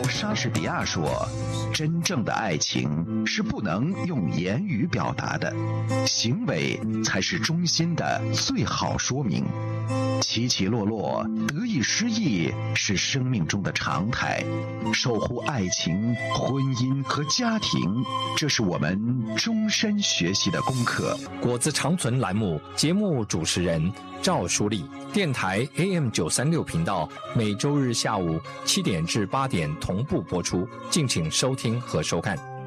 莎士比亚说，真正的爱情是不能用言语表达的，行为才是衷心的最好说明。起起落落，得意失意是生命中的常态。守护爱情、婚姻和家庭，这是我们终身学习的功课。 果子长存栏目节目主持人赵淑丽，电台 AM936频道，每周日下午7点至8点同步播出，敬请收听和收看。